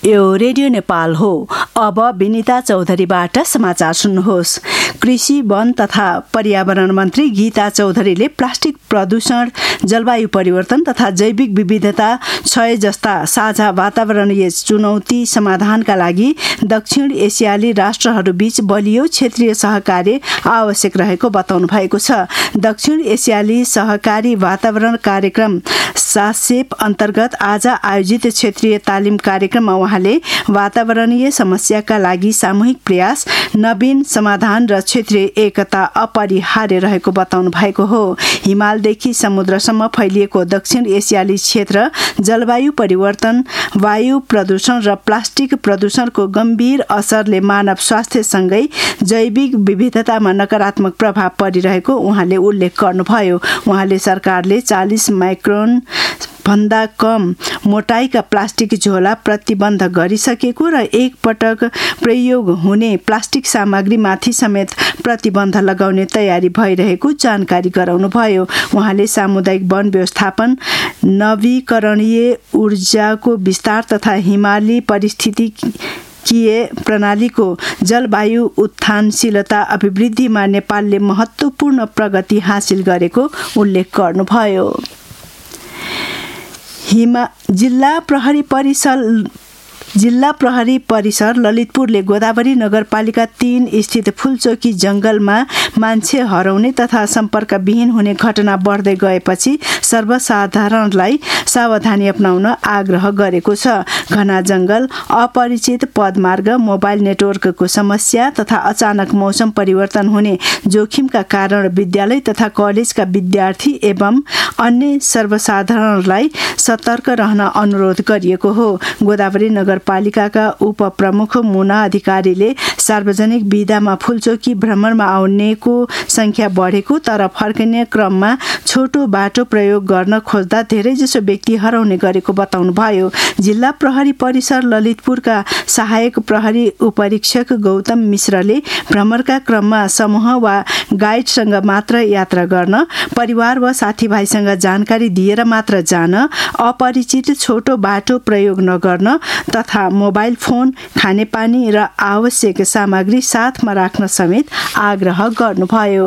यो रेडियो नेपाल हो। अब विनिता चौधरीबाट समाचार सुन्नुहोस्। कृषि, वन तथा पर्यावरण मन्त्री गीता चौधरीले प्लास्टिक प्रदूषण, जलवायु परिवर्तन तथा जैविक विविधता क्षय जस्ता साझा वातावरणीय चुनौती समाधानका लागि दक्षिण एसियाली राष्ट्रहरूबीच बलियो क्षेत्रीय सहकार्य आवश्यक रहेको बताउनु भएको छ। दक्षिण एसियाली सहकारी वातावरण कार्यक्रम सासेप अन्तर्गत आज आयोजित क्षेत्रीय तालिम कार्यक्रममा उहाँले वातावरणीय समस्याका लागि सामूहिक प्रयास, नवीन समाधान र क्षेत्रीय एकता अपरिहार्य रहेको बताउनु भएको हो। हिमालदेखि समुद्रसम्म फैलिएको दक्षिण एसियाली क्षेत्र जलवायु परिवर्तन, वायु प्रदूषण र प्लास्टिक प्रदूषणको गम्भीर असरले मानव स्वास्थ्यसँगै जैविक विविधतामा नकारात्मक प्रभाव परिरहेको उहाँले उल्लेख गर्नुभयो। उहाँले सरकारले 40 माइक्रोन भन्दा कम मोटाइका प्लास्टिक झोला प्रतिबन्ध गरिसकेको र एक पटक प्रयोग हुने प्लास्टिक सामग्रीमाथि समेत प्रतिबन्ध लगाउने तयारी भइरहेको जानकारी गराउनुभयो। उहाँले सामुदायिक वन व्यवस्थापन, नवीकरणीय ऊर्जाको विस्तार तथा हिमाली पारिस्थितिकीय प्रणालीको जलवायु उत्थानशीलता अभिवृद्धिमा नेपालले महत्त्वपूर्ण प्रगति हासिल गरेको उल्लेख गर्नुभयो। जिल्ला प्रहरी परिसर ललितपुरले गोदावरी नगरपालिका 3 स्थित फुलचोकी जंगलमा मान्छे हराउने तथा सम्पर्कविहीन हुने घटना बढ्दै गएपछि सर्वसाधारणलाई सावधानी अपनाउन आग्रह गरेको छ। घना जंगल, अपरिचित पदमार्ग, मोबाइल नेटवर्कको समस्या तथा अचानक मौसम परिवर्तन हुने जोखिमका कारण विद्यालय तथा कलेजका विद्यार्थी एवं अन्य सर्वसाधारणलाई सतर्क रहन अनुरोध गरिएको हो। गोदावरी नगरपालिकाका उपप्रमुख मुना अधिकारीले सार्वजनिक बिदामा फुलचोकी भ्रमणमा आउनेको संख्या बढेको तर फर्किने क्रममा छोटो बाटो प्रयोग गर्न खोज्दा धेरैजसो व्यक्ति हराउने गरेको बताउनुभयो। जिल्ला प्रहरी परिसर ललितपुरका सहायक प्रहरी उपरीक्षक गौतम मिश्रले भ्रमणका क्रममा समूह वा गाइडसँग मात्र यात्रा गर्न, परिवार वा साथीभाइसँग जानकारी दिएर मात्र जान, अपरिचित छोटो बाटो प्रयोग नगर्न तथा मोबाइल फोन, खानेपानी र आवश्यक सामग्री साथमा राख्न समेत आग्रह गर्नुभयो।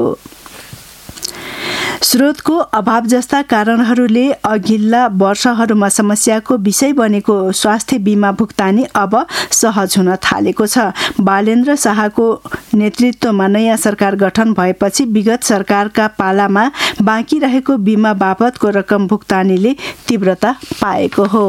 स्रोतको अभाव जस्ता कारणहरूले अघिल्ला वर्षहरूमा समस्याको विषय बनेको स्वास्थ्य बीमा भुक्तानी अब सहज हुन थालेको छ। बालेन्द्र शाहको नेतृत्वमा नयाँ सरकार गठन भएपछि विगत सरकारका पालामा बाँकी रहेको बीमा बापतको रकम भुक्तानीले तीव्रता पाएको हो।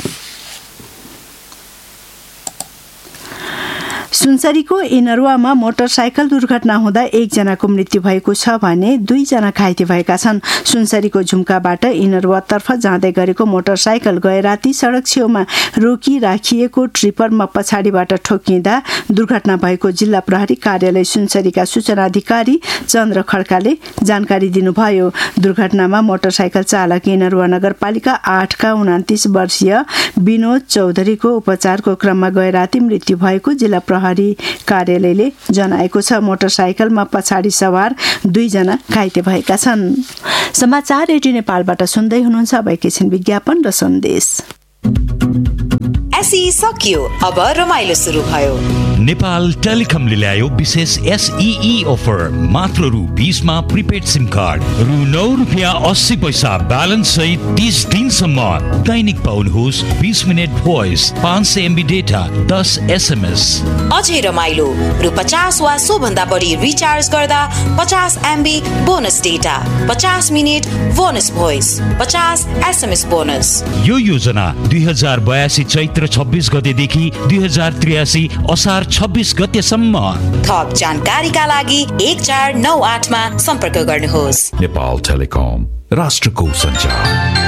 सुनसरीको इनरुवामा मोटरसाइकल दुर्घटना हुँदा 1 जनाको मृत्यु भएको छ भने 2 जना घाइते भएका छन्। सुनसरीको झुम्काबाट इनरुवातर्फ जाँदै गरेको मोटरसाइकल गए राति सडक छेउमा रोकी राखिएको ट्रिपरमा पछाडिबाट ठोकिँदा दुर्घटना भएको जिल्ला प्रहरी कार्यालय सुनसरीका सूचना अधिकारी चन्द्र खड्काले जानकारी दिनुभयो। दुर्घटनामा मोटरसाइकल चालक इनरुवा नगरपालिका 8 का 29 वर्षीय विनोद चौधरीको उपचारको क्रममा गए राति मृत्यु भएको जिल्ला प्रहरी कार्यालयले जनाएको छ। मोटरसाइकलमा पछाडि सवार 2 जना घाइते भएका छन्। समाचार रेडियो नेपालबाट सुन्दै हुनुहुन्छ। अब एकैछिन विज्ञापन र सन्देश। एसई सकियो, अब रमाइलो सुरु भयो। नेपाल टेलिकमले ल्यायो विशेष SEE अफर। मात्र रु 20 मा प्रिपेड सिम कार्ड, रु 9 रुपैयाँ 80 पैसा ब्यालेन्स सहित 30 दिनसम्म दैनिक पाउनुहोस् 20 minute voice, 500 MB data, 10 SMS। अझै रमाइलो, रु 50 वा सो भन्दा बढी रिचार्ज गर्दा 50 MB bonus data, 50 minute bonus voice, 50 SMS bonus. यो योजना 2082 चैत्र 26 गतेदेखि 2083 असार 26 गतेसम्म। थप जानकारीका लागि 1498 मा सम्पर्क गर्नुहोस्। नेपाल टेलिकम, राष्ट्रको सञ्चार।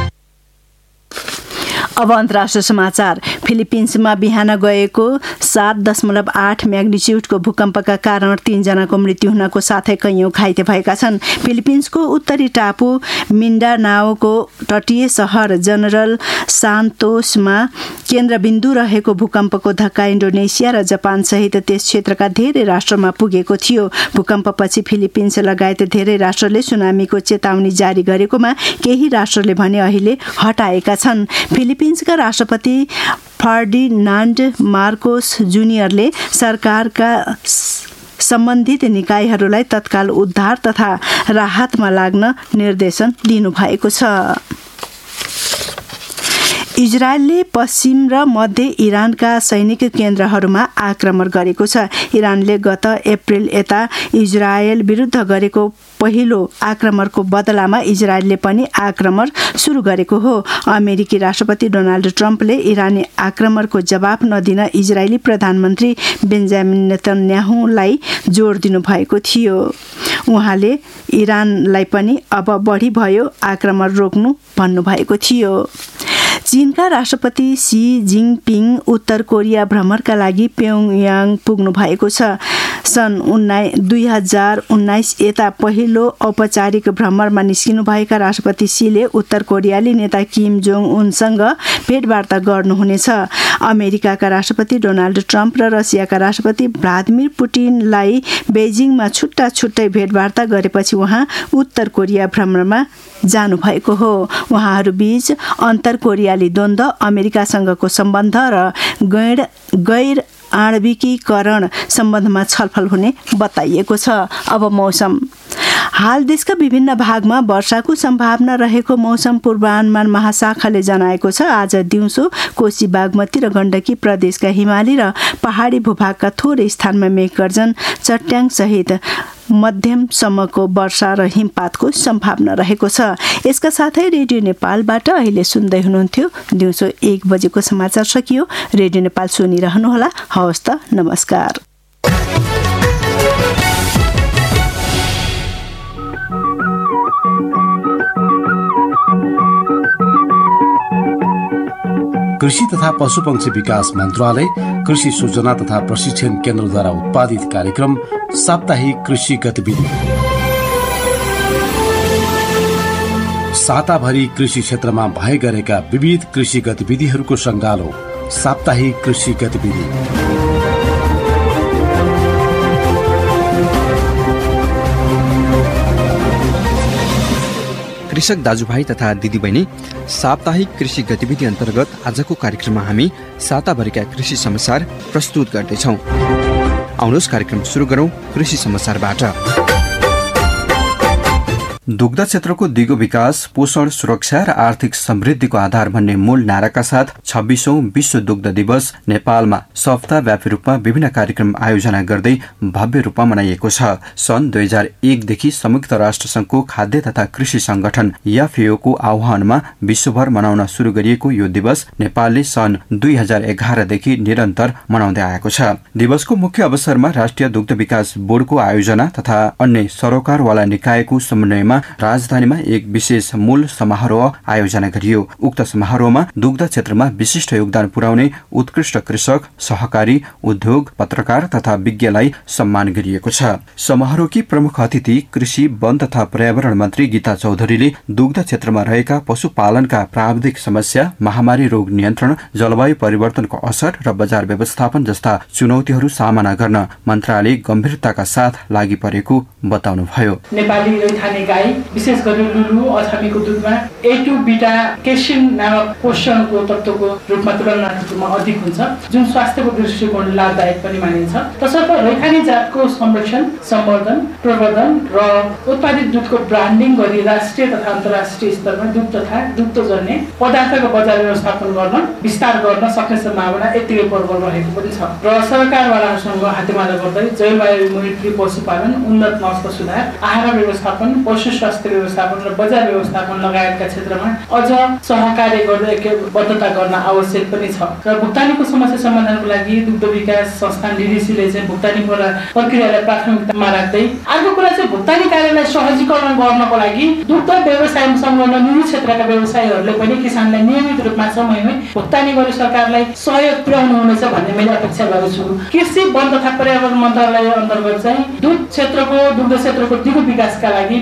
अब अन्तर्राष्ट्रिय समाचार। फिलिपिन्समा बिहान गएको 7.8 म्याग्निच्युडको भूकम्पका कारण 3 जनाको मृत्यु हुनको साथै कैयौं घाइते भएका छन्। फिलिपिन्सको उत्तरी टापु मिन्डानाओको तटीय सहर जनरल सान्तोसमा केन्द्रबिन्दु रहेको भूकम्पको धक्का इन्डोनेसिया र जापान सहित त्यस क्षेत्रका धेरै राष्ट्रमा पुगेको थियो। भूकम्पपछि फिलिपिन्स लगायत धेरै राष्ट्रले सुनामीको चेतावनी जारी गरेकोमा केही राष्ट्रले भने अहिले हटाएका छन्। फिलिपिन्सका राष्ट्रपति फर्डिनान्ड मार्कोस जुनियरले सरकारका सम्बन्धित निकायहरूलाई तत्काल उद्धार तथा राहतमा लाग्न निर्देशन दिनुभएको छ। इजरायलले पश्चिम र मध्य इरानका सैनिक केन्द्रहरूमा आक्रमण गरेको छ। इरानले गत अप्रिल यता इजरायल विरुद्ध गरेको पहिलो आक्रमणको बदलामा इजरायलले पनि आक्रमण सुरु गरेको हो। अमेरिकी राष्ट्रपति डोनाल्ड ट्रम्पले इरानी आक्रमणको जवाफ नदिन इजरायली प्रधानमन्त्री बेन्जामिन नेतन्याहुलाई जोड दिनुभएको थियो। उहाँले इरानलाई पनि अब बढी भयो आक्रमण रोक्नु भन्नुभएको थियो। चीनका राष्ट्रपति सी जिङपिङ उत्तर कोरिया भ्रमणका लागि प्योङयाङ पुग्नु भएको छ। सन् 2019 यता पहिलो औपचारिक भ्रमणमा निस्किनुभएका राष्ट्रपति सीले उत्तर कोरियाली नेता किम जोङ उनसँग भेटवार्ता गर्नुहुनेछ। अमेरिकाका राष्ट्रपति डोनाल्ड ट्रम्प र रसियाका राष्ट्रपति भ्लादिमिर पुटिनलाई बेजिङमा छुट्टा छुट्टै भेटवार्ता गरेपछि उहाँ उत्तर कोरिया भ्रमणमा जानुभएको हो। उहाँहरूबीच अन्तर कोरियाली द्वन्द्व, अमेरिकासँगको सम्बन्ध र गैर आणविकीकरण सम्बन्धमा छलफल हुने बताइएको छ। अब मौसम। हाल देशका विभिन्न भागमा वर्षाको सम्भावना रहेको मौसम पूर्वानुमान महाशाखाले जनाएको छ। आज दिउँसो कोशी, बागमती र गण्डकी प्रदेशका हिमाली र पहाडी भूभागका थोरै स्थानमा मेघगर्जन, चट्याङ सहित मध्यमसम्मको वर्षा र हिमपातको सम्भावना रहेको छ। यसका साथै रेडियो नेपालबाट अहिले सुन्दै हुनुहुन्थ्यो दिउँसो 1 बजेको समाचार सकियो। रेडियो नेपाल सुनिरहनुहोला। हवस् त, नमस्कार। कृषि तथा पशुपक्षी विकास मन्त्रालय, कृषि सूचना तथा प्रशिक्षण केन्द्रद्वारा उत्पादित कार्यक्रम साप्ताहिक कृषि गतिविधि। साताभरि कृषि क्षेत्रमा भए गरेका विविध कृषि गतिविधिहरूको सङ्गालो साप्ताहिक कृषि गतिविधि। कृषक दाजुभाइ तथा दिदीबहिनी, साप्ताहिक कृषि गतिविधि अन्तर्गत आजको कार्यक्रममा हामी साताभरिका कृषि समाचार प्रस्तुत गर्दैछौँ। आउनुहोस् कार्यक्रम सुरु गरौँ कृषि समाचारबाट। दुग्ध क्षेत्रको दिगो विकास, पोषण, सुरक्षा र आर्थिक समृद्धिको आधार भन्ने मूल नाराका साथ 26औं विश्व दुग्ध दिवस नेपालमा सप्ताहव्यापी रूपमा विभिन्न कार्यक्रम आयोजना गर्दै भव्य रूपमा मनाइएको छ। सन् 2001 देखि संयुक्त राष्ट्र संघको खाद्य तथा कृषि संगठन FAO को आह्वानमा विश्वभर मनाउन शुरू गरिएको यो दिवस नेपालले सन् 2011 देखि निरन्तर मनाउँदै आएको छ। दिवसको मुख्य अवसरमा राष्ट्रिय दुग्ध विकास बोर्डको आयोजना तथा अन्य सरोकारवाला निकायको समन्वयमा राजधानीमा एक विशेष मूल समारोह आयोजना गरियो। उक्त समारोहमा दुग्ध क्षेत्रमा विशिष्ट योगदान पुर्याउने उत्कृष्ट कृषक, सहकारी, उद्योग, पत्रकार तथा विज्ञलाई सम्मान गरिएको छ। समारोहकी प्रमुख अतिथि कृषि, वन तथा पर्यावरण मन्त्री गीता चौधरीले दुग्ध क्षेत्रमा रहेका पशुपालनका प्राविधिक समस्या, महामारी रोग नियन्त्रण, जलवायु परिवर्तनको असर र बजार व्यवस्थापन जस्ता चुनौतीहरू सामना गर्न मन्त्रालय गम्भीरताका साथ लागि परेको बताउनुभयो। नेपाली रैथाने गाई विशेष गरी लुलु अछामीको दुधमा A2 बीटा क्याल्सियम नामक पोषणको तत्त्वको रूपमा तुलनात्मक रूपमा अधिक हुन्छ, जुन स्वास्थ्यको दृष्टिकोणले लाभदायक पनि मानिन्छ। तसर्थ रैथाने जातको संरक्षण, सम्वर्धन, प्रवर्धन र उत्पादित दुधको ब्रान्डिङ गरी राष्ट्रिय तथा अन्तर्राष्ट्रिय स्तरमा दुध तथा दुग्धजन्य पदार्थको बजार व्यवस्थापन गर्न, विस्तार गर्न सक्ने सम्भावना यतिकै प्रबल रहेको पनि छ र सरकारवालाहरूसँग हातेमालो गर्दै जलवायु मैत्री पशुपालन, उन्नत नस्ल सुधार, आहार व्यवस्थापन, पशु स्वास्थ्य व्यवस्थापन र बजार व्यवस्थापन लगायतका क्षेत्रमा अझ सहकार्य गर्दै ऐक्यबद्धता गर्न आवश्यक पनि छ र भुक्तानीको समस्या समाधानको लागि दुग्ध विकास संस्थान DDC-ले चाहिँ भुक्तानी प्रक्रियालाई प्राथमिकतामा राख्दै, अर्को कुरा चाहिँ भुक्तानी कार्यलाई सहजीकरण गर्नको लागि दुग्ध व्यवसायमा संलग्न निजी क्षेत्रका व्यवसायीहरूले पनि किसानलाई नियमित रूपमा समयमै भुक्तानी गरी सरकारलाई सहयोग पुर्याउनु हुनेछ भन्ने मैले अपेक्षा गरेको छु। कृषि, वन तथा पर्यावरण मन्त्रालय अन्तर्गत चाहिँ दुग्ध क्षेत्रको दिगो विकासका लागि विभिन्न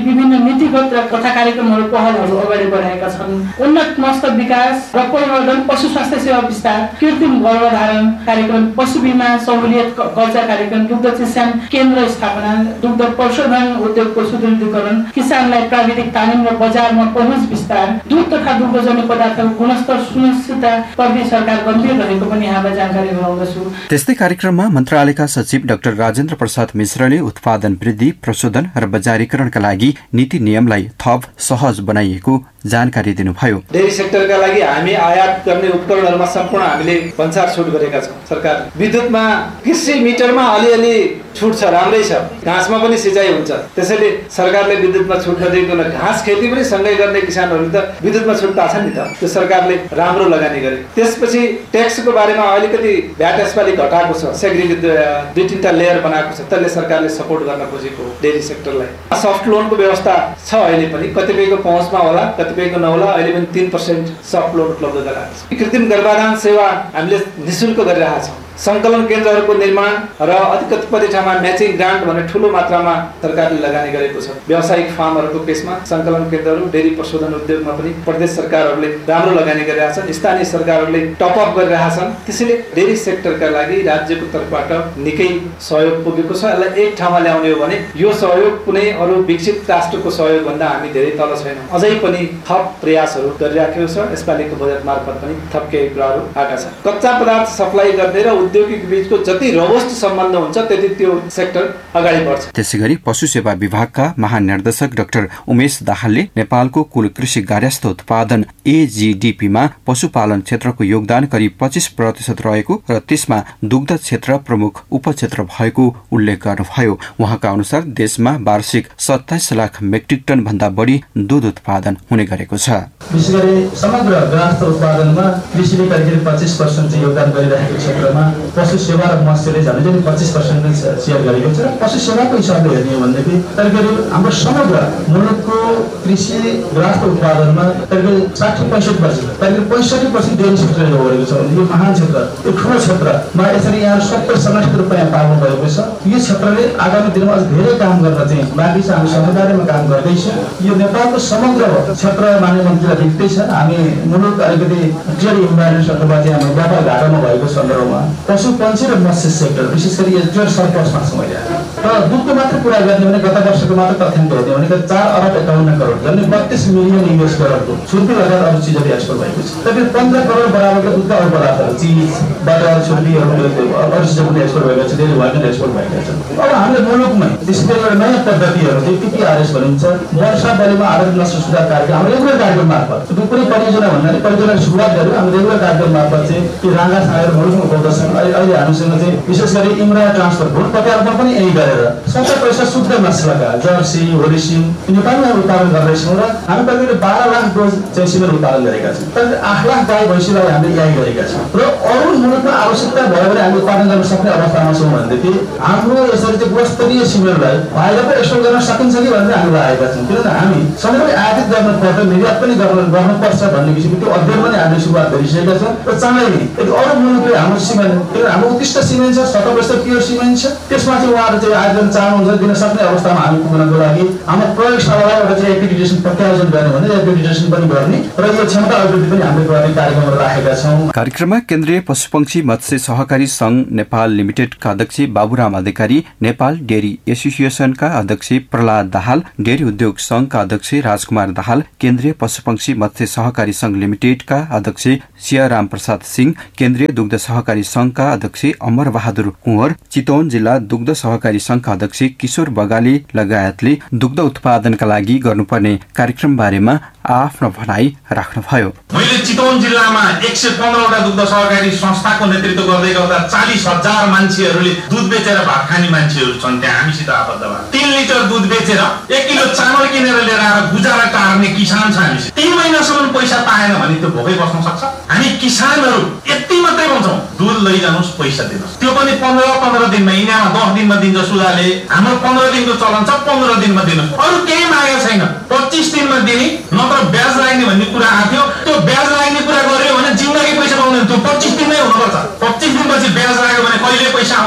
नीतिगत र तथा कार्यक्रमहरू पहलहरू अगाडि बढाएका छन्। उन्नत मत्स्य विकास र परिवर्धन, पशु स्वास्थ्य सेवा विस्तार, कृत्रिम गर्भधारण कार्यक्रम, पशु बीमा सहुलियत कर्जा कार्यक्रम, दुग्ध चिस्यान केन्द्र स्थापना, दुग्ध प्रशोधन उद्योगको सुदृढीकरण, किसानलाई प्राविधिक तालिम र बजारमा पहुँच विस्तार, दूध तथा दुग्धजन्य पदार्थको गुणस्तर सुनिश्चितता प्रति सरकार गम्भीर रहेको पनि यहाँलाई जानकारी गराउँदछु। त्यस्तै कार्यक्रममा मन्त्रालयका सचिव डाक्टर राजेन्द्र प्रसाद मिश्रले उत्पादन वृद्धि, प्रशोधन र बजारीकरणका लागि नीति नियमलाई थप सहज बनाइएको जानकारी दिनुभयो। डेयरी सेक्टरका लागि हामी आयात गर्ने उपकरणहरूमा सम्पूर्ण हामीले भन्सार छुट गरेका छौँ। सरकार विद्युतमा कृषि मिटरमा अलिअलि छुट छ, राम्रै छ। घाँसमा पनि सिँचाइ हुन्छ, त्यसैले सरकारले विद्युतमा छुट नदिएको, घाँस खेती पनि सँगै गर्ने किसानहरूले त विद्युतमा छुट पाएको छ नि त। त्यो सरकारले राम्रो लगानी गरे। त्यसपछि ट्याक्सको बारेमा अलिकति भ्याट यसपालि घटाएको छ, सेग्रिगेट 2-3टा लेयर बनाएको छ। त्यसले सरकारले सपोर्ट गर्न खोजेको डेयरी सेक्टरलाई। सफ्ट लोनको व्यवस्था छ, अहिले पनि कतिपयको पहुँचमा होला, कतिपयको नहोला। अहिले पनि 3% सफ्ट लोन उपलब्ध गराएको छ। कृत्रिम गर्भाधान सेवा हामीले निःशुल्क गरिरहेका छौँ। संकलन केन्द्रहरूको निर्माण र कतिपय ठाउँमा म्याचिङ ग्रान्ट भन्ने ठुलो मात्रामा सरकारले लगानी गरेको छ। व्यावसायिक फार्महरूको केसमा संकलन केन्द्रहरू, डेयरी प्रशोधन उद्योगमा पनि प्रदेश सरकारहरूले राम्रो लगानी गरिरहेका छन्। स्थानीय सरकारहरूले टपअप गरिरहेका छन्। त्यसैले डेयरी सेक्टरका लागि राज्यको तर्फबाट निकै सहयोग पुगेको छ। यसलाई एक ठाउँमा ल्याउने हो भने यो सहयोग कुनै अरू विकसित राष्ट्रको सहयोगभन्दा हामी धेरै तल छैनौँ। अझै पनि थप प्रयासहरू गरिराखेको छ। यसपालिको बजेट मार्फत पनि थप केही कुराहरू आएका छन्। कच्चा पदार्थ सप्लाई गर्ने र औद्योगिक बीचको जति रोबस्ट सम्बन्ध हुन्छ त्यति त्यो सेक्टर अगाडि बढ्छ। त्यसैगरी पशु सेवा विभागका महानिर्देशक डाक्टर उमेश दाहालले नेपालको कुल कृषि गार्हस्थ्य उत्पादन AGDP-मा पशुपालन क्षेत्रको योगदान करिब 25% रहेको र त्यसमा दुग्ध क्षेत्र प्रमुख उपक्षेत्र भएको उल्लेख गर्नुभयो। उहाँका अनुसार देशमा वार्षिक 27 लाख मेट्रिक टन भन्दा बढी दूध उत्पादन हुने गरेको छ। विशेष गरी समग्र गार्हस्थ्य उत्पादनमा कृषिले करिब 25% योगदान गरिरहेको क्षेत्रमा पशु सेवा र मत्स्यले झन्डै 25% सेयर गरेको छ। पशु सेवाको हिसाबले हेर्ने हो भनेदेखि करिब हाम्रो समग्र मुलुकको कृषि गार्हस्थ्य उत्पादनमा करिब 60-65%, करिब 65% डेयरी सेक्टरले गरेको छ। यो महान क्षेत्र, यो ठुलो क्षेत्रमा यसरी यहाँ 70-67 रुपियाँ पाउनु भएको छ। यो क्षेत्रले आगामी दिनमा अझ धेरै काम गर्न चाहिँ बाँकी छ। हामी समुदायमा काम गर्दैछ। यो नेपालको समग्र क्षेत्र माननीय मन्त्रीलाई देख्दै छ। हामी मुलुक अलिकति ट्रेड इम्ब्यालेन्स अथवा चाहिँ हाम्रो व्यापार घाटामा भएको सन्दर्भमा पशु पंक्षी र मत्स्य सेक्टर विशेष गरी यो ट्रेड सरप्लसमा छ। मैले र दुधको मात्र कुरा गर्ने भने गत वर्षको मात्र तथ्याङ्क हेर्ने भने 4 अरब 51 करोड जम्मै 32 मिलियन US डलरको छुर्पी लगायत अरू चिजहरू एक्सपोर्ट भएको छ। करिब 15 करोड बराबरको दुधका अरू पदार्थहरू, चिज, बटर, छुर्पीहरू अरू चिजहरू एक्सपोर्ट भएको छ। धेरै वाइट एक्सपोर्ट भएका छन्। अब हामीले मुलुकमै विशेष गरी एउटा नयाँ पद्धतिहरू चाहिँ PPRS भनिन्छ, वर्षा बढीमा आधारित नस्ल सुधार कार्यक्रम, हाम्रो रेगुलर कार्यक्रम मार्फत कुनै परियोजना भन्नाले परियोजना सुरुवात गरेर हामी रेगुलर कार्यक्रम मार्फत चाहिँ यो राँगा साँगेर मुलुकमा उपलब्धछन्। अहिले हामीसँग चाहिँ विशेष गरी इमरा ट्रान्सफर भोट पत्यारमा पनि यही गरेर 70% शुद्ध नस्लका जर्सी, होलिस्टिन नेपालमा उत्पादन गर्दैछौँ र हामी करिब 12 लाख डोज चाहिँ सिमेन्ट उत्पादन गरेका छौँ। करिब 8 लाख गाई भैँसीलाई हामीले यही गरेका छौँ र अरू मुलुकमा आवश्यकता भयो भने हामी उत्पादन गर्न सक्ने अवस्थामा छौँ भनेदेखि हाम्रो यसरी चाहिँ गुणस्तरीय सिमेन्टलाई बाहिर पनि एक्सपोर्ट गर्न सकिन्छ कि भनेर हामी लागेका छौँ। किनभने हामी सधैँ आयात गर्नुपर्छ, निर्यात पनि गर्नुपर्छ भन्ने किसिमको त्यो अध्ययन पनि हामीले सुरुवात गरिसकेका छौँ। र चाँडै नै यदि अरू मुलुकले हाम्रो सिमेन्ट, हाम्रो उत्कृष्ट सिमेन्ट छ, 70% प्योर सिमेन्ट छ, त्यसमा चाहिँ उहाँहरू चाहिँ आयोजन चाहनुहुन्छ दिन सक्ने अवस्थामा हामी पुग्नको लागि हाम्रो प्रयोगशालालाई एउटा चाहिँ एक्रिडिटेसन प्रत्यायोजन गर्ने भने एक्रिडिटेसन पनि गर्ने र यो क्षमता अभिवृद्धि पनि हामीले गर्ने कार्यक्रमहरू राखेका छौँ। कार्यक्रममा केन्द्रीय पशुपक्षी मत्स्य सहकारी संघ नेपाल लिमिटेडका अध्यक्ष बाबुराम अधिकारी, नेपाल डेयरी एसोसिएसनका अध्यक्ष प्रहलाद दाहाल, डेयरी उद्योग संघका अध्यक्ष राजकुमार दाहाल, केन्द्रीय पशुपक्षी मत्स्य सहकारी संघ लिमिटेडका अध्यक्ष सियाराम प्रसाद सिंह, केन्द्रीय दुग्ध सहकारी संघका अध्यक्ष अमर बहादुर कुँवर, चितवन जिल्ला दुग्ध सहकारी संघका अध्यक्ष किशोर बगाली लगायतले दुग्ध उत्पादनका लागि गर्नुपर्ने कार्यक्रम बारेमा आफ्नो भनाई राख्नुभयो। मैले चितवन जिल्लामा 115वटा दुग्ध सहकारी संस्थाको नेतृत्व गर्दै गर्दा 40,000 मान्छेहरूले दुध बेचेर भात खाने मान्छेहरू छन्। त्यहाँ हामीसित आबद्ध भए 3 लिटर दुध बेचेर 1 किलो चामल किनेर लिएर आएर गुजारा टार्ने किसान छ हामीसित। 3 महिनासम्म पैसा पाएन भने त्यो भोकै बस्न सक्छ। हामी किसानहरू यति मात्रै भन्छौँ, दुध लैजानुस्, पैसा दिनुहोस्। त्यो पनि 15 दिनमा, यिनीमा 10 दिनमा दिन्छ सुधाले। हाम्रो 15 दिनको चलन छ, 15 दिनमा दिनुहोस्। अरू केही मागेको छैन। 25 दिनमा दिने, नत्र ब्याज लाग्ने भन्ने कुरा आथ्यो। त्यो ब्याज लाग्ने कुरा गर्यो भने जिन्दगी पैसा पाउँदैन। त्यो 25 दिनमै हुनुपर्छ। 25 दिनपछि ब्याज लाग्यो भने कहिले पैसा आउँदैन।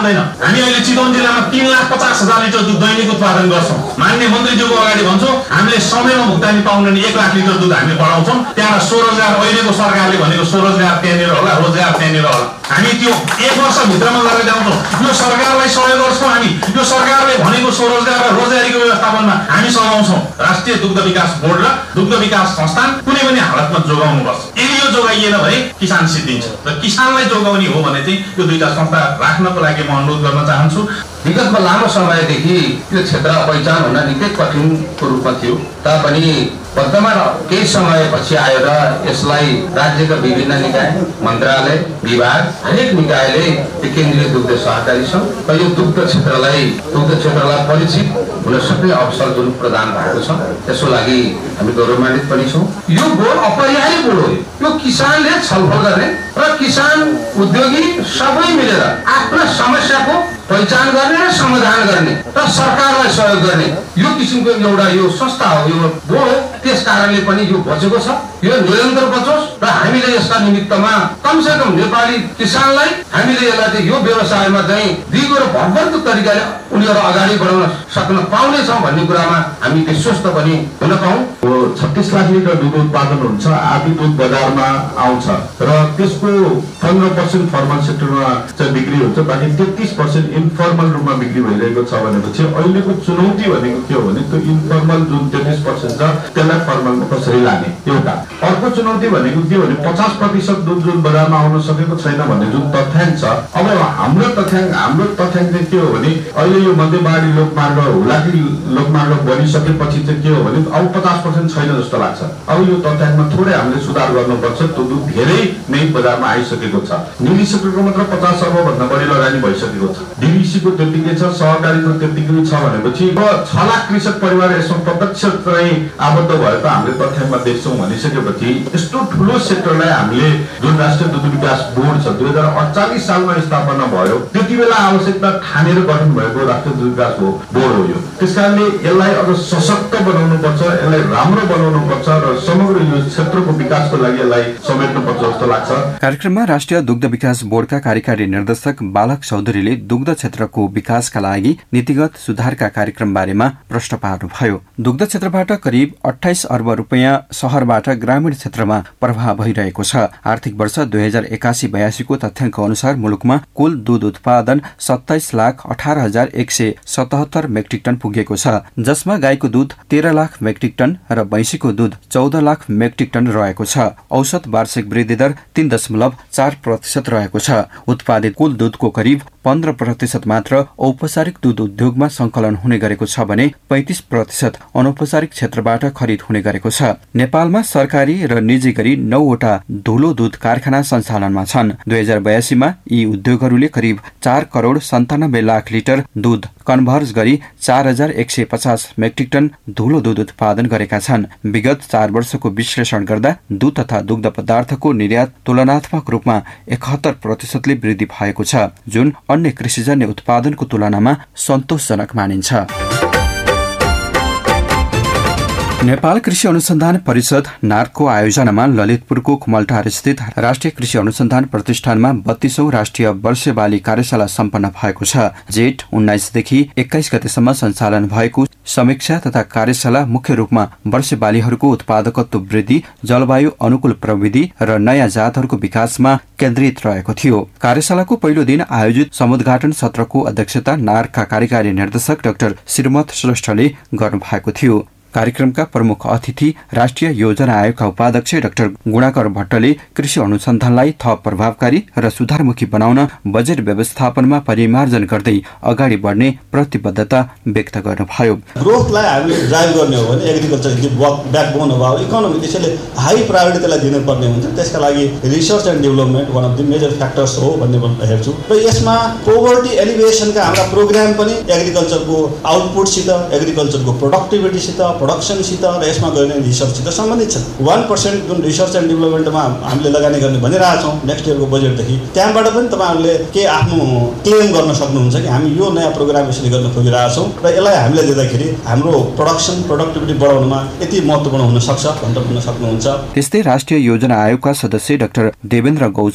जाँदैन। हामी अहिले चितवन जिल्लामा 3,50,000 लिटर दुध दैनिक उत्पादन गर्छौँ। माननीय मन्त्रीज्यूको अगाडि भन्छु, हामीले समयमा भुक्तानी पाउने 1 लाख लिटर दुध हामी बढाउँछौँ। त्यहाँ स्वरोजगार अहिलेको सरकारले भनेको स्वरोजगार त्यहाँनिर होला, रोजगार त्यहाँनिर होला। हामी त्यो 1 वर्षभित्रमा गरेर ल्याउँछौँ। यो सरकारलाई सहयोग गर्छौँ। हामी यो सरकारले भनेको स्वरोजगार र रोजगारीको व्यवस्थापनमा हामी सघाउँछौँ। राष्ट्रिय दुग्ध विकास बोर्ड र दुग्ध विकास संस्थान कुनै पनि हालतमा जोगाउनुपर्छ। यदि यो जोगाइएन भने किसान सिद्धिन्छ र किसानलाई जोगाउने हो भने चाहिँ यो दुईटा संस्था राख्नको लागि म अनुरोध गर्न चाहन्छु। विगतमा लामो समयदेखि यो क्षेत्र पहिचान हुन निकै कठिनको रूपमा थियो तापनि वर्तमान केही समयपछि आएर यसलाई राज्यका विभिन्न निकाय, मन्त्रालय, विभाग हरेक निकायले केन्द्रीय दुग्ध सहकारी सङ्घ र यो दुग्ध क्षेत्रलाई परिचित हुन सक्ने अवसर जुन प्रदान भएको छ त्यसको लागि हामी गौरवान्वित पनि छौँ। यो बोर्ड अपरिहार्य बोर्ड हो। यो किसानले छलफल गर्ने र किसान उद्योगी सबै मिलेर आफ्ना समस्याको पहिचान गर्ने र समाधान गर्ने र सरकारलाई सहयोग गर्ने यो किसिमको एउटा यो संस्था हो, यो बोर्ड हो। त्यस कारणले पनि यो बचेको छ। यो निरन्तर बचोस् र हामीले यसका निमित्तमा कमसेकम नेपाली किसानलाई हामीले यसलाई यो व्यवसायमा चाहिँ दिगो र भरपर्दो तरिकाले उनीहरू अगाडि बढाउन सक्न पाउनेछौँ भन्ने कुरामा हामी विश्वस्त पनि हुन पाऊँ। 36 लाख लिटर दुध उत्पादन हुन्छ, आदि दुध बजारमा आउँछ र त्यसको 15% फर्मल सेक्टरमा चाहिँ बिक्री हुन्छ, बाँकी 33% इन्फर्मल रूपमा बिक्री भइरहेको छ भनेपछि अहिलेको चुनौती भनेको के हो भने त्यो इन्फर्मल जुन 33% छ त्यसलाई फर्मलमा कसरी लाने एउटा। अर्को चुनौती भनेको के भने 50% दुध जुन बजारमा आउन सकेको छैन भन्ने जुन तथ्याङ्क छ। अब हाम्रो तथ्याङ्क चाहिँ के हो भने अहिले यो मध्यमाडी लोकमार्ग हुलाकी लोकमार्ग बनिसकेपछि चाहिँ के हो भने अब 50% छैन जस्तो लाग्छ। अब यो तथ्याङ्कमा थोरै हामीले सुधार गर्नुपर्छ। त्यो दुध धेरै नै बजारमा आइसकेको छ। निजी सेक्टरको मात्र 50 अर्ब भन्दा बढी लगानी भइसकेको छ। डीबीसीको त्यतिकै छ, सहकारीको त्यतिकै छ भनेपछि 6 लाख कृषक परिवार यसमा प्रत्यक्ष चाहिँ आबद्ध भएको हामीले तथ्याङ्कमा देख्छौँ भनिसकेपछि यस्तो ठुलो सेक्टरलाई हामीले जुन राष्ट्रिय दुग्ध विकास बोर्ड छ 2048 सालमा स्थापना भयो, त्यति बेला आवश्यकता ठानेर गठन भएको राष्ट्रिय दुग्ध विकास बोर्ड हो यो। त्यसकारणले यसलाई अझ सशक्त बनाउनुपर्छ, यसलाई राम्रो बनाउनुपर्छ र समग्र यो क्षेत्रको विकासको लागि यसलाई समेट्नुपर्छ जस्तो लाग्छ। कार्यक्रममा राष्ट्रिय दुग्ध विकास बोर्डका कार्यकारी निर्देशक बालक चौधरीले दुग्ध क्षेत्रको विकासका लागि नीतिगत सुधारका कार्यक्रम बारेमा प्रश्न पार्नुभयो। दुग्ध क्षेत्रबाट करिब 28 अर्ब रुपियाँ शहरबाट ग्रामीण क्षेत्रमा प्रवाह भइरहेको छ। आर्थिक वर्ष 2081-82 को तथ्याङ्क अनुसार मुलुकमा कुल दूध उत्पादन 27,18,177 मेट्रिक टन पुगेको छ, जसमा गाईको दूध 13 लाख मेट्रिक टन र भैँसीको दूध 14 लाख मेट्रिक टन रहेको छ। औसत वार्षिक वृद्धि दर 3.4% रहेको छ। उत्पादित कुल दूधको करिब 15% मात्र औपचारिक दूध उद्योगमा संकलन हुने गरेको छ भने 35% अनौपचारिक क्षेत्रबाट खरिद हुने गरेको छ। नेपालमा सरकारी र निजी गरी 9 वटा धुलो दूध कारखाना सञ्चालनमा छन्। 2082 मा यी उद्योगहरूले करिब 4 करोड 97 लाख लिटर दूध कन्भर्ज गरी 4150 मेट्रिक टन धुलो दूध उत्पादन गरेका छन्। विगत 4 वर्षको विश्लेषण गर्दा दूध तथा दुग्ध पदार्थको निर्यात तुलनात्मक रूपमा 71% ले वृद्धि भएको छ, जुन अन्य कृषिजन्य उत्पादनको तुलनामा सन्तोषजनक मानिन्छ। नेपाल कृषि अनुसन्धान परिषद नार्कको आयोजनामा ललितपुरको कुमलटार स्थित राष्ट्रिय कृषि अनुसन्धान प्रतिष्ठानमा 32औं राष्ट्रिय वर्ष बाली कार्यशाला सम्पन्न भएको छ। जेठ 19 देखि 21 गतेसम्म सञ्चालन भएको समीक्षा तथा कार्यशाला मुख्य रूपमा वर्ष बालीहरूको उत्पादकत्व वृद्धि, जलवायु अनुकूल प्रविधि र नयाँ जातहरूको विकासमा केन्द्रित रहेको थियो। कार्यशालाको पहिलो दिन आयोजित समुद्घाटन सत्रको अध्यक्षता नार्कका कार्यकारी निर्देशक डाक्टर श्रीमत श्रेष्ठले गर्नुभएको थियो। कार्यक्रमका प्रमुख अतिथि राष्ट्रिय योजना आयोगका उपाध्यक्ष डाक्टर गुणाकर भट्टले कृषि अनुसन्धानलाई थप प्रभावकारी र सुधारमुखी बनाउन बजेट व्यवस्थापनमा परिमार्जन गर्दै अगाडि बढ्ने प्रतिबद्धता व्यक्त गर्नुभयो। ग्रोथलाई हामीले ड्राइभ गर्ने हो भने agriculture is backbone of our economy, त्यसैले हाई प्रायोरिटी त्यसलाई दिनुपर्ने हुन्छ। त्यसका लागि research and development one of the major factors हो भन्ने हेर्छु र यसमा पोभर्टी एलिभेसनका हाम्रा प्रोग्राम पनि एग्रिकल्चरको आउटपुटसित, एग्रिकल्चरको प्रोडक्टिभिटीसित, प्रोडक्सनसित र यसमा गर्ने रिसर्चसित सम्बन्धित छन्। 1% जुन रिसर्च एन्ड डेभलपमेन्टमा हामीले लगानी गर्ने भनिरहेछौँ नेक्स्ट इयरको बजेटदेखि, त्यहाँबाट पनि तपाईँहरूले के आफ्नो क्लेम गर्न सक्नुहुन्छ कि हामी यो नयाँ प्रोग्राम यसरी गर्न खोजिरहेछौँ र यसलाई हामीले दिँदाखेरि हाम्रो प्रोडक्सन प्रोडक्टिभिटी बढाउनमा यति महत्त्वपूर्ण हुन सक्छ भनेर भन्न सक्नुहुन्छ। त्यस्तै राष्ट्रिय योजना आयोगका सदस्य डाक्टर देवेन्द्र गौचनले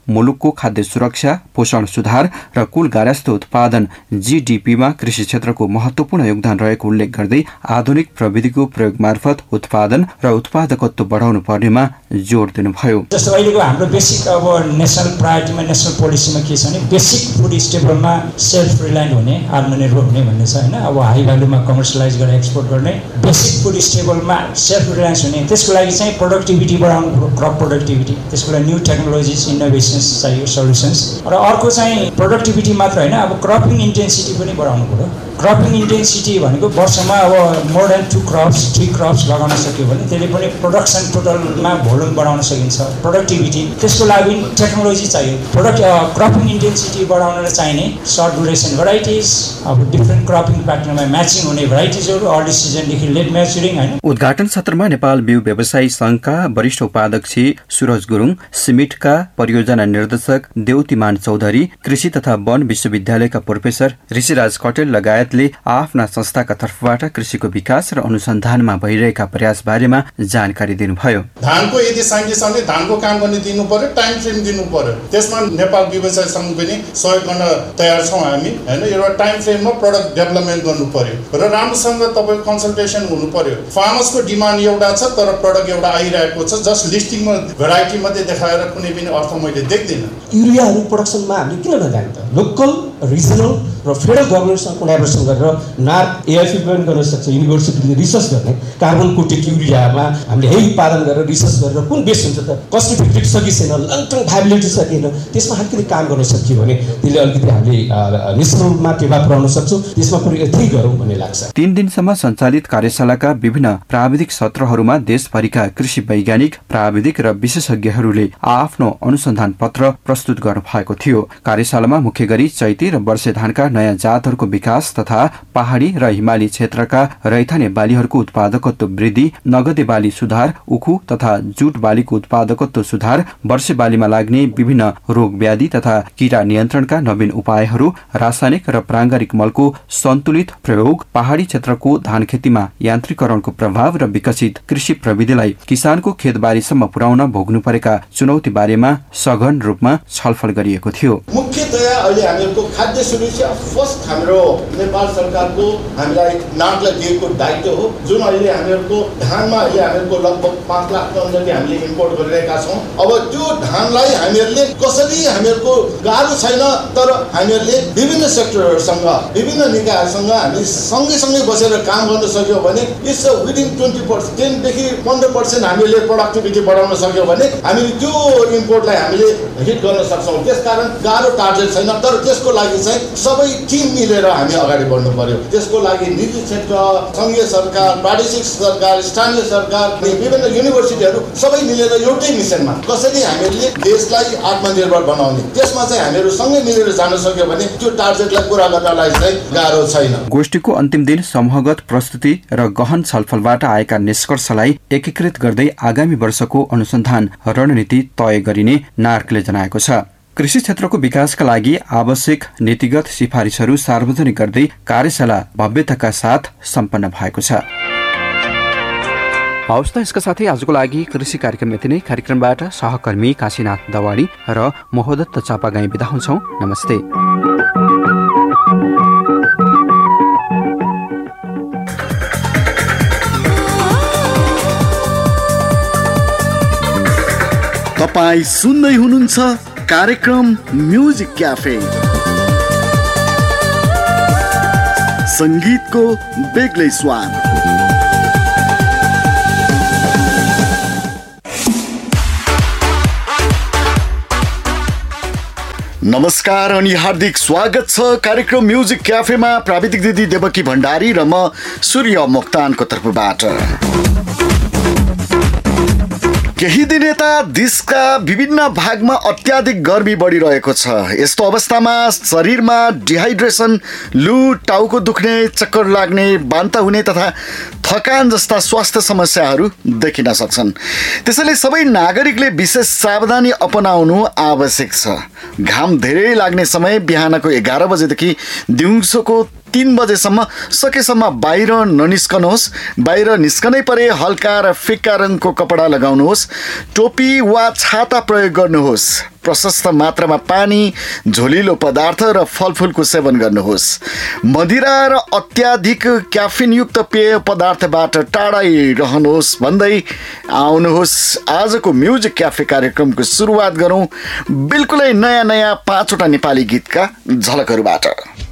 मुलुकको खाद्य सुरक्षा, पोषण सुधार र कुल गारस्थ उत्पादन जीडीपीमा कृषि क्षेत्रको महत्वपूर्ण योगदान रहेको उल्लेख गर्दै आधुनिक प्रविधिको प्रयोग मार्फत उत्पादन र उत्पादकत्व बढाउनु पर्नेमा जोड दिनुभयो। जस्तो अहिलेको हाम्रो बेसिक अब नेसनल प्रायोरिटीमा, नेसनल पोलिसीमा के छ भने बेसिक फुड स्टेबलमा सेल्फ रिलायन्ट हुने, आत्मनिर्भर हुने भन्ने छ हैन। अब हाई भ्यालुमा कमर्सियलाइज गरेर एक्सपोर्ट गर्ने, बेसिक फुड स्टेबलमा सेल्फ रिलायन्स हुने। त्यसको लागि चाहिँ प्रोडक्टिभिटी बढाउनु, क्रप प्रोडक्टिभिटी, त्यसको लागि न्यू टेक्नोलोजिज, इनोभेसन्स चाहियो, सल्युसन्स। र अर्को चाहिँ प्रोडक्टिभिटी मात्र हैन, अब क्रपिङ इन्टेन्सिटी पनि बढाउनु पर्यो। क्रपिङ इन्टेन्सिटी भनेको वर्षमा अब मोर देन 2 क्रप्स 3 क्रप्स लगाउन सक्यो भने त्यसले पनि प्रोडक्सन टोटलमा भोल्युम बढाउन सकिन्छ। प्रोडक्टिभिटी, त्यसको लागि टेक्नोलोजी चाहियो। क्रपिङ इन्टेन्सिटी बढाउन चाहिने सर्ट ड्युरेसन भेराइटिज, अब डिफ्रेन्ट क्रपिङ प्याटर्नमा म्याचिङ हुने भेराइटिजहरू अर्ली सिजनदेखि लेट म्याचुरिङ हैन। उद्घाटन सत्रमा नेपाल बिउ व्यवसायी संघका वरिष्ठ उपाध्यक्ष सुरज गुरुङ, सिमिटका परियोजना निर्देशक देउतीमान चौधरी, कृषि तथा वन विश्वविद्यालयका प्रोफेसर ऋषिराज कटेल लगायतले आफ्ना संस्थाका तर्फबाट कृषिको विकास र अनुसन्धानमा भइरहेका प्रयास बारेमा जानकारी दिनुभयो। धानको यदि सांख्य सङ्घले धानको काम गर्ने दिनु पर्यो, टाइम फ्रेम दिनु पर्यो। त्यसमा नेपाल व्यवसाय संघ पनि सहयोग गर्न तयार छौँ हामी हैन। एउटा टाइम फ्रेममा प्रडक्ट डेभलपमेन्ट गर्नु पर्यो र राम्रोसँग तपाईको कन्सल्टेसन हुनु पर्यो। फार्मर्सको डिमान्ड एउटा छ तर प्रडक्ट एउटा आइरहेको छ। जस्ट लिस्टिङमा भेराइटी मात्रै देखाएर कुनै पनि अर्थ मैले देख्दिनँ। युरियाहरू प्रोडक्सनमा हामीले किन नजाने त? लोकल, रिजनल र फेडरल गभर्मेन्टसँग कोलाबोरेसन गरेर नार्क एआइएफी पनि गर्न सक्छ। युनिभर्सिटीले रिसर्च गर्ने कार्बन कोटेड युरियामा हामीले यही उत्पादन गरेर रिसर्च गरेर कुन बेस हुन्छ त, कस्ट इफेक्टिभ छ कि छैन, लङ टर्म भाइबिलिटी छ कि छैन, त्यसमा हामीले काम गर्न सक्यो भने त्यसले अलिकति हामीले नेसनलमा टेवा पुर्याउन सक्छौँ। त्यसमा पनि यति गरौँ भन्ने लाग्छ। 3 दिनसम्म सञ्चालित कार्यशालाका विभिन्न प्राविधिक सत्रहरूमा देशभरिका कृषि वैज्ञानिक, प्राविधिक र विशेषज्ञहरूले आफ्नो अनुसन्धान पत्र प्रस्तुत गर्नु भएको थियो। कार्यशालामा मुख्य गरी चैती र वर्षे धानका नयाँ जातहरूको विकास तथा पहाडी र हिमाली क्षेत्रका रैथाने बालीहरूको उत्पादकत्व वृद्धि, नगदे बाली सुधार, उखु तथा जुट बालीको उत्पादकत्व सुधार, वर्षे बालीमा लाग्ने विभिन्न रोग व्याधि तथा कीरा नियन्त्रणका नवीन उपायहरू, रासायनिक र प्राङ्गारिक मलको सन्तुलित प्रयोग, पहाडी क्षेत्रको धान खेतीमा यान्त्रिकरणको प्रभाव र विकसित कृषि प्रविधिलाई किसानको खेतबारीसम्म पुर्याउन भोग्नु परेका चुनौती बारेमा सघन रूपमा छलफल गरिएको थियो। मुख्यतया अहिले हामीहरूको खाद्य सुरक्षा फर्स्ट हाम्रो नेपाल सरकारको हामीलाई नागलाई दिएको दायित्व हो। जुन अहिले हामीहरूको धानमा अहिले हामीहरूको लगभग 5 लाख टन जति हामीले इम्पोर्ट गरिरहेका छौँ। अब त्यो धानलाई हामीहरूले कसरी, हामीहरूको गाह्रो छैन तर हामीहरूले विभिन्न सेक्टरहरूसँग, विभिन्न निकायहरूसँग हामी सँगै बसेर काम गर्न सक्यो भने इट्स विदिन 20% देखि 15% हामीले प्रोडक्टिभिटी बढाउन सक्यो भने हामीले त्यो इम्पोर्टलाई हामीले हिट गर्न सक्छौँ। त्यसकारण गाह्रो टार्गेट छैन तर त्यसको लागि चाहिँ सबै टिम मिलेर हामी अगाडि बढ्नु पर्यो। त्यसको लागि निजी क्षेत्र, सङ्घीय सरकार, प्रादेशिक सरकार, स्थानीय सरकार, विभिन्न युनिभर्सिटीहरू सबै मिलेर एउटै मिसनमा कसरी हामीले देशलाई आत्मनिर्भर बनाउने, त्यसमा चाहिँ हामीहरू सँगै मिलेर जान सक्यो भने त्यो टार्गेटलाई पूरा गर्नलाई चाहिँ गाह्रो छैन। गोष्ठीको अन्तिम दिन समूहगत प्रस्तुति र गहन छलफलबाट आएका निष्कर्षलाई एकीकृत गर्दै आगामी वर्षको अनुसन्धान रणनीति तय गरिने नार्कले जनाएको छ। कृषि क्षेत्रको विकासका लागि आवश्यक नीतिगत सिफारिसहरू सार्वजनिक गर्दै कार्यशाला भव्यताका साथ सम्पन्न भएको छ। हवस् त, यसका साथै आजको लागि कृषि कार्यक्रम यति नै। कार्यक्रमबाट सहकर्मी काशीनाथ दवाडी र मोहदत्त चापागाई बिदा हुन्छौँ। नमस्ते। तपाईँ सुन्दै हुनुहुन्छ कार्यक्रम म्युजिक क्याफे, संगीतको बेग्लै स्वाद। नमस्कार अनि हार्दिक स्वागत छ कार्यक्रम म्युजिक क्याफेमा। प्राविधिक दिदी देवकी भण्डारी र म सूर्य मोक्तानको तर्फबाट। केही दिन यता देशका विभिन्न भागमा अत्याधिक गर्मी बढिरहेको छ। यस्तो अवस्थामा शरीरमा डिहाइड्रेसन, लु, टाउको दुख्ने, चक्कर लाग्ने, बान्ता हुने तथा थकान जस्ता स्वास्थ्य समस्याहरू देखिन सक्छन्। त्यसैले सबै नागरिकले विशेष सावधानी अपनाउनु आवश्यक छ। घाम धेरै लाग्ने समय बिहानको 11 बजेदेखि दिउँसोको 3 बजेसम्म सकेसम्म बाहिर ननिस्कनुहोस्। बाहिर निस्कनै परे हल्का र फिक्का रङको कपडा लगाउनुहोस्। टोपी वा छाता प्रयोग गर्नुहोस्। प्रशस्त मात्रामा पानी, झोलिलो पदार्थ र फलफुलको सेवन गर्नुहोस्। मदिरा र अत्याधिक क्याफिनयुक्त पेय पदार्थबाट टाढै रहनुहोस् भन्दै आउनुहोस् आजको म्युजिक क्याफे कार्यक्रमको सुरुवात गरौँ बिल्कुलै नयाँ 5वटा नेपाली गीतका झलकहरूबाट।